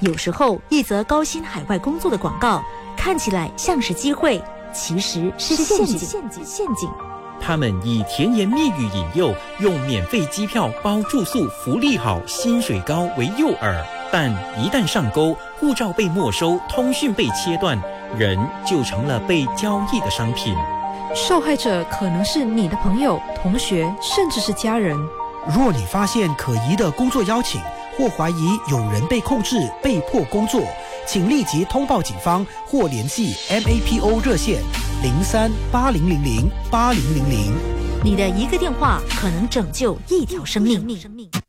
有时候，一则高薪海外工作的广告看起来像是机会，其实是陷阱。 他们以甜言蜜语引诱，用免费机票、包住宿、福利好、薪水高为诱饵，但一旦上钩，护照被没收，通讯被切断，人就成了被交易的商品。 受害者可能是你的朋友、同学，甚至是家人。 若你发现可疑的工作邀请，或怀疑有人被控制、被迫工作，请立即通报警方或联系 MAPO 热线03-8000-8000。 你的一个电话可能拯救一条生命。